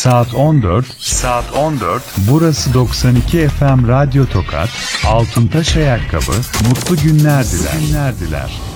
Saat 14. Burası 92 FM Radyo Tokat. Altıntaş Ayakkabı. Mutlu günler diler.